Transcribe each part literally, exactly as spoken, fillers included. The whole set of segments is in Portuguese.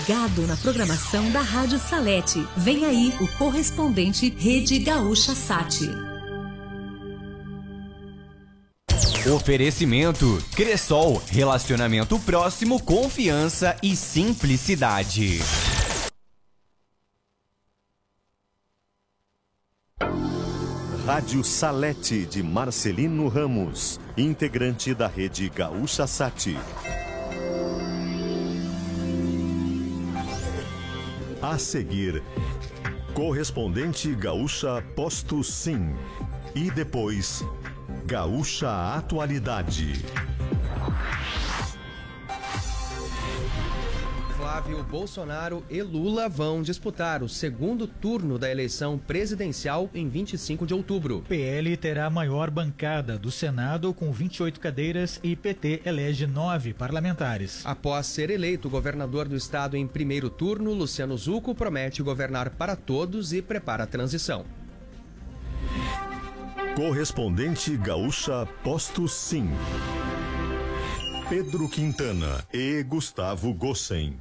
ligado na programação da Rádio Salete. Vem aí o correspondente Rede Gaúcha Sat. Oferecimento Cressol, relacionamento próximo, confiança e simplicidade. Rádio Salete de Marcelino Ramos, integrante da Rede Gaúcha Sat. A seguir, correspondente Gaúcha Posto Sim. E depois, Gaúcha Atualidade. Flávio Bolsonaro e Lula vão disputar o segundo turno da eleição presidencial em vinte e cinco de outubro. P L terá a maior bancada do Senado com vinte e oito cadeiras e P T elege nove parlamentares. Após ser eleito governador do estado em primeiro turno, Luciano Zucco promete governar para todos e prepara a transição. Correspondente Gaúcha Posto Sim. Pedro Quintana e Gustavo Gossen.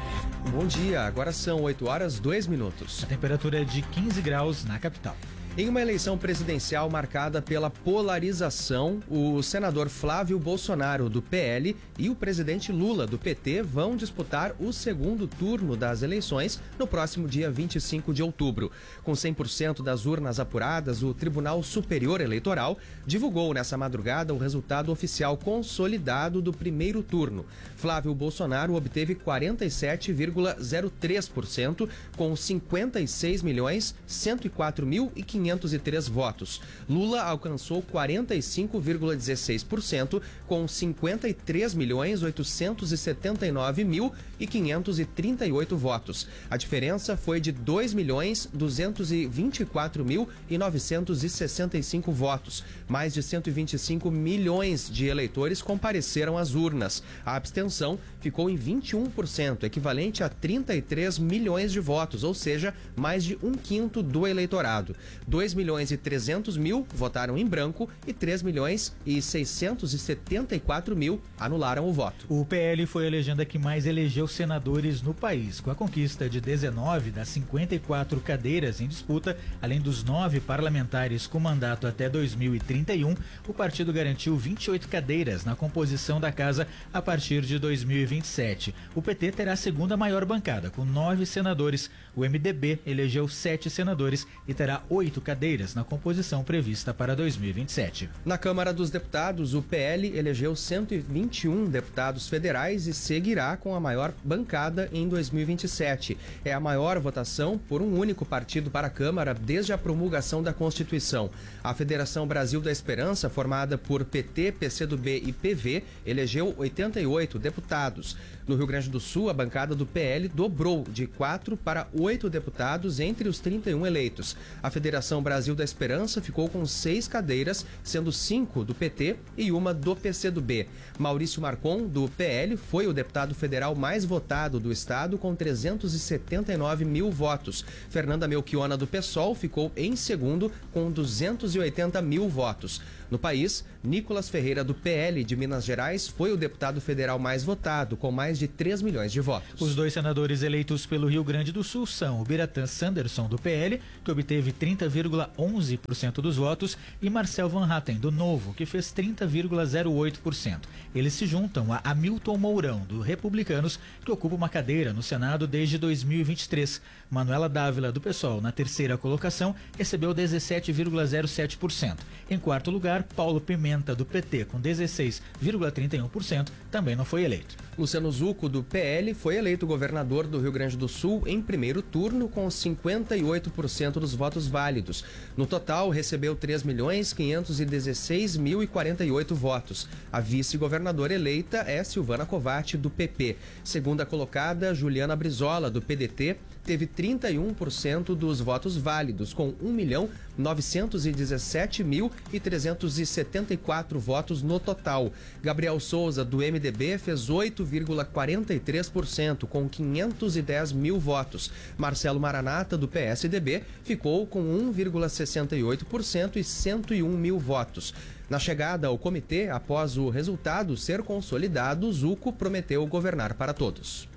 Bom dia, agora são oito horas, dois minutos. A temperatura é de quinze graus na capital. Em uma eleição presidencial marcada pela polarização, o senador Flávio Bolsonaro, do P L, e o presidente Lula, do P T, vão disputar o segundo turno das eleições no próximo dia vinte e cinco de outubro. Com cem por cento das urnas apuradas, o Tribunal Superior Eleitoral divulgou nessa madrugada o resultado oficial consolidado do primeiro turno. Flávio Bolsonaro obteve quarenta e sete vírgula zero três por cento, com cinquenta e seis milhões cento e quatro mil e quinhentos e três votos. Lula alcançou quarenta e cinco vírgula dezesseis por cento, com cinquenta e três milhões oitocentos e setenta e nove mil e quinhentos e trinta e oito votos. A diferença foi de dois milhões duzentos e vinte e quatro mil e novecentos e sessenta e cinco votos. Mais de cento e vinte e cinco milhões de eleitores compareceram às urnas. A abstenção ficou em vinte e um por cento, equivalente a trinta e três milhões de votos, ou seja, mais de um quinto do eleitorado. dois milhões e trezentos mil votaram em branco e três milhões e seiscentos e setenta e quatro mil anularam o voto. O P L foi a legenda que mais elegeu senadores no país, com a conquista de dezenove das cinquenta e quatro cadeiras em disputa, além dos nove parlamentares com mandato até dois mil e trinta e um, o partido garantiu vinte e oito cadeiras na composição da casa a partir de dois mil e vinte e sete. O P T terá a segunda maior bancada, com nove senadores. O M D B elegeu sete senadores e terá oito cadeiras na composição prevista para dois mil e vinte e sete. Na Câmara dos Deputados, o P L elegeu cento e vinte e um deputados federais e seguirá com a maior bancada em dois mil e vinte e sete. É a maior votação por um único partido para a Câmara desde a promulgação da Constituição. A Federação Brasil da Esperança, formada por P T, P C do B e P V, elegeu oitenta e oito deputados. No Rio Grande do Sul, a bancada do P L dobrou de quatro para oito deputados entre os trinta e um eleitos. A Federação Brasil da Esperança ficou com seis cadeiras, sendo cinco do P T e uma do P C do B. Maurício Marcon, do P L, foi o deputado federal mais votado do estado, com trezentos e setenta e nove mil votos. Fernanda Melchiona, do PSOL, ficou em segundo, com duzentos e oitenta mil votos. No país, Nicolas Ferreira, do P L de Minas Gerais, foi o deputado federal mais votado, com mais de três milhões de votos. Os dois senadores eleitos pelo Rio Grande do Sul são o Biratã Sanderson, do P L, que obteve trinta vírgula onze por cento dos votos, e Marcel Van Hatten, do Novo, que fez trinta vírgula zero oito por cento. Eles se juntam a Hamilton Mourão, do Republicanos, que ocupa uma cadeira no Senado desde dois mil e vinte e três. Manuela Dávila, do PSOL, na terceira colocação, recebeu dezessete vírgula zero sete por cento. Em quarto lugar, Paulo Pimenta, do P T, com dezesseis vírgula trinta e um por cento, também não foi eleito. Luciano Zucco, do P L, foi eleito governador do Rio Grande do Sul em primeiro turno, com cinquenta e oito por cento dos votos válidos. No total, recebeu três milhões quinhentos e dezesseis mil e quarenta e oito votos. A vice-governadora eleita é Silvana Covatti, do P P. Segunda colocada, Juliana Brizola, do P D T, teve trinta e um por cento dos votos válidos, com um milhão novecentos e dezessete mil e trezentos e setenta e quatro votos no total. Gabriel Souza, do M D B, fez oito vírgula quarenta e três por cento, com quinhentos e dez mil votos. Marcelo Maranata, do P S D B, ficou com um vírgula sessenta e oito por cento e cento e um mil votos. Na chegada ao comitê, após o resultado ser consolidado, Zucco prometeu governar para todos.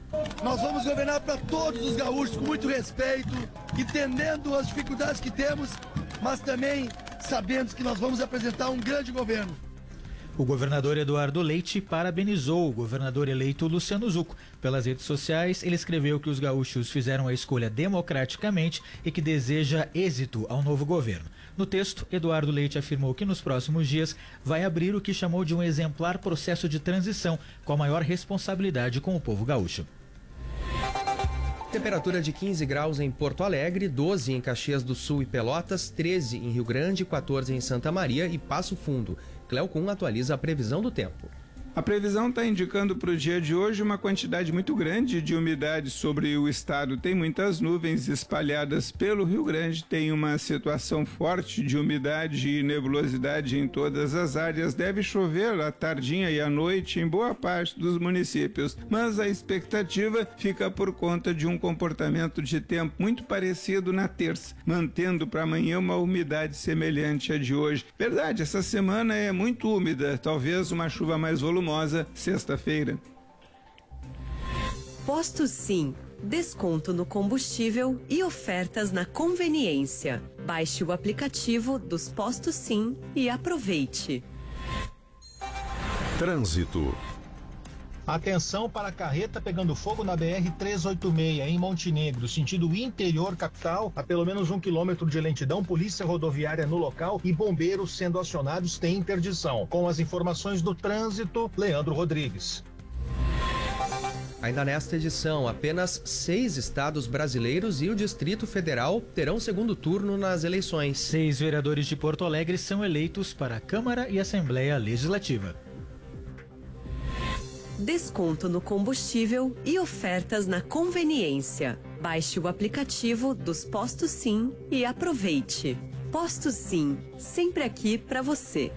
Nós vamos governar para todos os gaúchos com muito respeito, entendendo as dificuldades que temos, mas também sabendo que nós vamos apresentar um grande governo. O governador Eduardo Leite parabenizou o governador eleito Luciano Zucco. Pelas redes sociais, ele escreveu que os gaúchos fizeram a escolha democraticamente e que deseja êxito ao novo governo. No texto, Eduardo Leite afirmou que nos próximos dias vai abrir o que chamou de um exemplar processo de transição com a maior responsabilidade com o povo gaúcho. Temperatura de quinze graus em Porto Alegre, doze em Caxias do Sul e Pelotas, treze em Rio Grande, quatorze em Santa Maria e Passo Fundo. Cleocum atualiza a previsão do tempo. A previsão está indicando para o dia de hoje uma quantidade muito grande de umidade sobre o estado. Tem muitas nuvens espalhadas pelo Rio Grande, tem uma situação forte de umidade e nebulosidade em todas as áreas. Deve chover à tardinha e à noite em boa parte dos municípios, mas a expectativa fica por conta de um comportamento de tempo muito parecido na terça, mantendo para amanhã uma umidade semelhante à de hoje. Verdade, essa semana é muito úmida, talvez uma chuva mais volumosa sexta-feira. Posto Sim. Desconto no combustível e ofertas na conveniência. Baixe o aplicativo dos Postos Sim e aproveite. Trânsito. Atenção para a carreta pegando fogo na B R trezentos e oitenta e seis, em Montenegro, sentido interior capital, a pelo menos um quilômetro de lentidão, polícia rodoviária no local e bombeiros sendo acionados, tem interdição. Com as informações do trânsito, Leandro Rodrigues. Ainda nesta edição, apenas seis estados brasileiros e o Distrito Federal terão segundo turno nas eleições. Seis vereadores de Porto Alegre são eleitos para a Câmara e Assembleia Legislativa. Desconto no combustível e ofertas na conveniência. Baixe o aplicativo dos Postos Sim e aproveite. Postos Sim, sempre aqui para você.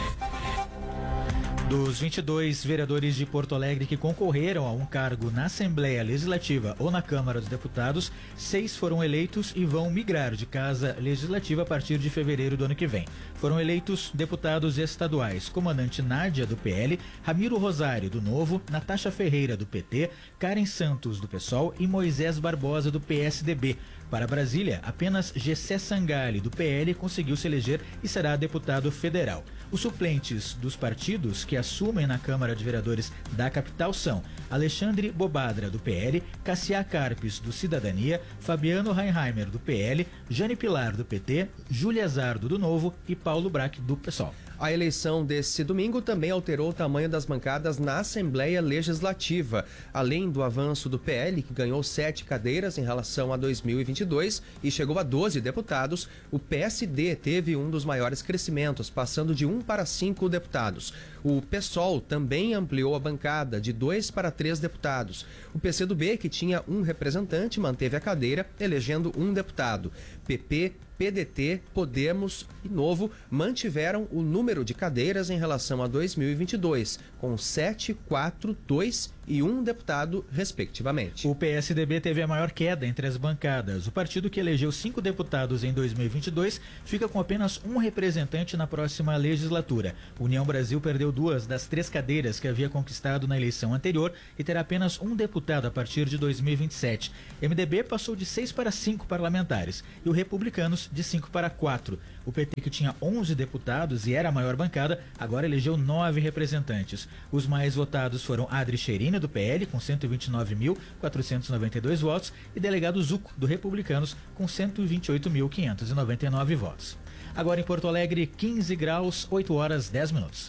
Dos vinte e dois vereadores de Porto Alegre que concorreram a um cargo na Assembleia Legislativa ou na Câmara dos Deputados, seis foram eleitos e vão migrar de casa legislativa a partir de fevereiro do ano que vem. Foram eleitos deputados estaduais: comandante Nádia, do P L, Ramiro Rosário, do Novo, Natasha Ferreira, do P T, Karen Santos, do PSOL e Moisés Barbosa, do P S D B. Para Brasília, apenas Gessé Sangalli, do P L, conseguiu se eleger e será deputado federal. Os suplentes dos partidos que assumem na Câmara de Vereadores da capital são Alexandre Bobadra, do P L, Cassiá Carpes, do Cidadania, Fabiano Reinheimer, do P L, Jane Pilar, do P T, Júlia Zardo, do Novo e Paulo Braque, do PSOL. A eleição desse domingo também alterou o tamanho das bancadas na Assembleia Legislativa. Além do avanço do P L, que ganhou sete cadeiras em relação a dois mil e vinte e dois e chegou a doze deputados, o P S D teve um dos maiores crescimentos, passando de um para cinco deputados. O PSOL também ampliou a bancada de dois para três deputados. O P C do B, que tinha um representante, manteve a cadeira, elegendo um deputado. P P, P D T, Podemos e Novo mantiveram o número de cadeiras em relação a dois mil e vinte e dois, com sete, quatro, dois e um deputado, respectivamente. O P S D B teve a maior queda entre as bancadas. O partido, que elegeu cinco deputados em dois mil e vinte e dois, fica com apenas um representante na próxima legislatura. União Brasil perdeu duas das três cadeiras que havia conquistado na eleição anterior e terá apenas um deputado a partir de dois mil e vinte e sete. M D B passou de seis para cinco parlamentares e o Republicanos de cinco para quatro. O P T, que tinha onze deputados e era a maior bancada, agora elegeu nove representantes. Os mais votados foram Adri Cheirina, do P L, com cento e vinte e nove mil, quatrocentos e noventa e dois votos, e delegado Zucco, do Republicanos, com cento e vinte e oito mil, quinhentos e noventa e nove votos. Agora em Porto Alegre, quinze graus, oito horas, dez minutos.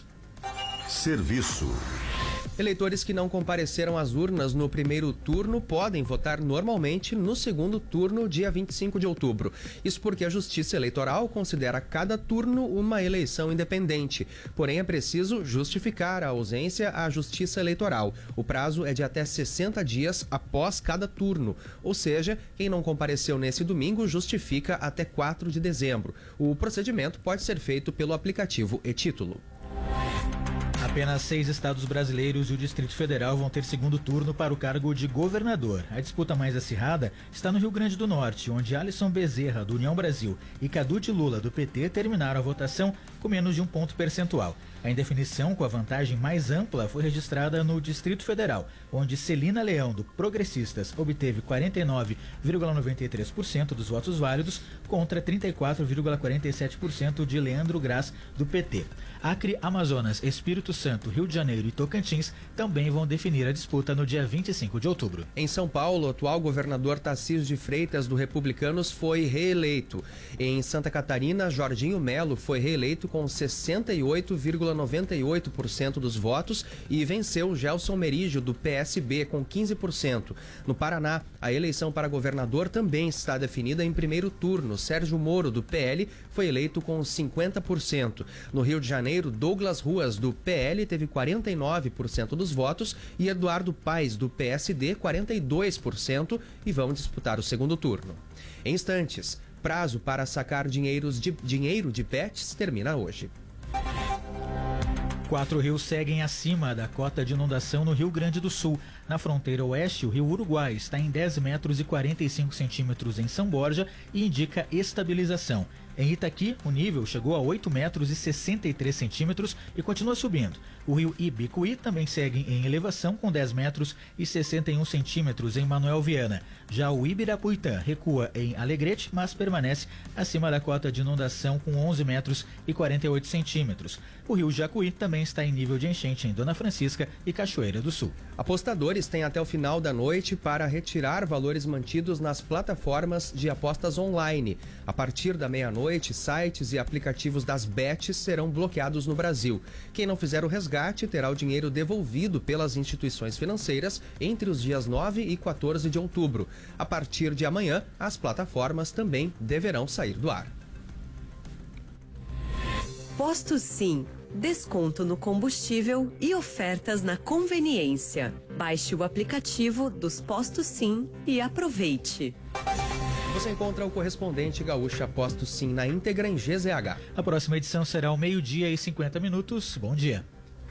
Serviço. Eleitores que não compareceram às urnas no primeiro turno podem votar normalmente no segundo turno, dia vinte e cinco de outubro. Isso porque a Justiça Eleitoral considera cada turno uma eleição independente. Porém, é preciso justificar a ausência à Justiça Eleitoral. O prazo é de até sessenta dias após cada turno. Ou seja, quem não compareceu nesse domingo justifica até quatro de dezembro. O procedimento pode ser feito pelo aplicativo e-Título. A Apenas seis estados brasileiros e o Distrito Federal vão ter segundo turno para o cargo de governador. A disputa mais acirrada está no Rio Grande do Norte, onde Alisson Bezerra, do União Brasil, e Cadu de Lula, do P T, terminaram a votação com menos de um ponto percentual. A indefinição com a vantagem mais ampla foi registrada no Distrito Federal, onde Celina Leão, do Progressistas, obteve quarenta e nove vírgula noventa e três por cento dos votos válidos contra trinta e quatro vírgula quarenta e sete por cento de Leandro Graz, do P T. Acre, Amazonas, Espírito Santo, Rio de Janeiro e Tocantins também vão definir a disputa no dia vinte e cinco de outubro. Em São Paulo, o atual governador Tarcísio de Freitas, do Republicanos, foi reeleito. Em Santa Catarina, Jorginho Melo foi reeleito com sessenta e oito vírgula noventa e oito por cento dos votos e venceu Gelson Merígio, do P S B, com quinze por cento. No Paraná, a eleição para governador também está definida em primeiro turno. Sérgio Moro, do P L, foi eleito com cinquenta por cento. No Rio de Janeiro, Douglas Ruas, do P L, teve quarenta e nove por cento dos votos e Eduardo Paes, do P S D, quarenta e dois por cento, e vão disputar o segundo turno. Em instantes, prazo para sacar dinheiros de, dinheiro de pets termina hoje. Quatro rios seguem acima da cota de inundação no Rio Grande do Sul. Na fronteira oeste, o rio Uruguai está em dez metros e quarenta e cinco centímetros em São Borja e indica estabilização. Em Itaqui, o nível chegou a oito metros e sessenta e três centímetros e continua subindo. O rio Ibicuí também segue em elevação com dez metros e sessenta e um centímetros em Manuel Viana. Já o Ibirapuitã recua em Alegrete, mas permanece acima da cota de inundação com onze metros e quarenta e oito centímetros. O rio Jacuí também está em nível de enchente em Dona Francisca e Cachoeira do Sul. Apostadores têm até o final da noite para retirar valores mantidos nas plataformas de apostas online. A partir da meia-noite, sites e aplicativos das bets serão bloqueados no Brasil. Quem não fizer o resgate terá o dinheiro devolvido pelas instituições financeiras entre os dias nove e quatorze de outubro. A partir de amanhã, as plataformas também deverão sair do ar. Posto Sim. Desconto no combustível e ofertas na conveniência. Baixe o aplicativo dos Postos Sim e aproveite. Você encontra o correspondente Gaúcha Posto Sim na íntegra em G Z H. A próxima edição será ao meio-dia e cinquenta minutos. Bom dia.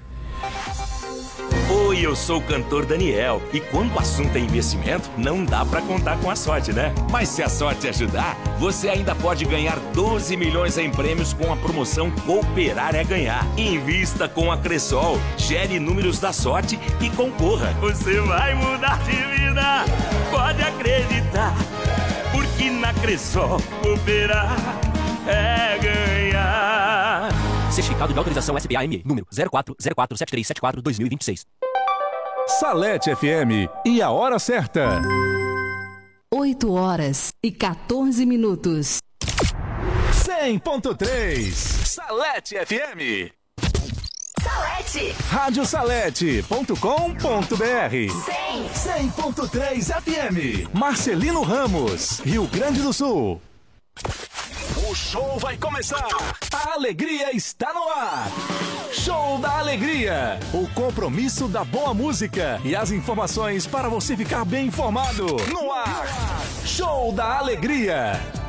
Oi, eu sou o cantor Daniel e quando o assunto é investimento, não dá pra contar com a sorte, né? Mas se a sorte ajudar, você ainda pode ganhar doze milhões em prêmios com a promoção Cooperar é Ganhar. Invista com a Cressol, gere números da sorte e concorra. Você vai mudar de vida, pode acreditar, porque na Cressol cooperar é ganhar. Certificado de autorização S B A M E, número zero quatro zero quatro sete três sete quatro dois mil e vinte e seis. Salete F M e a hora certa. oito horas e quatorze minutos. cem ponto três Salete F M. Salete. rádio salete ponto com ponto br. cem ponto três F M. Marcelino Ramos, Rio Grande do Sul. O show vai começar. A alegria está no ar. Show da Alegria. O compromisso da boa música e as informações para você ficar bem informado. No ar. Show da Alegria.